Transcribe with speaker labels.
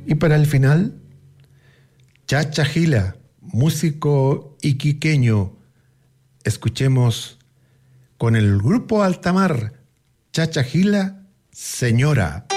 Speaker 1: Y para el final, Chacha Gila, músico iquiqueño. Escuchemos con el grupo Altamar, Chacha Gila, Señora.